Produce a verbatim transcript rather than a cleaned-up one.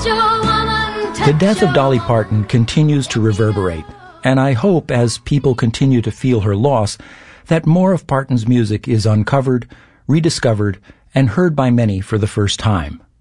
The death of Dolly Parton continues to reverberate, and I hope, as people continue to feel her loss, that more of Parton's music is uncovered, rediscovered, and heard by many for the first time.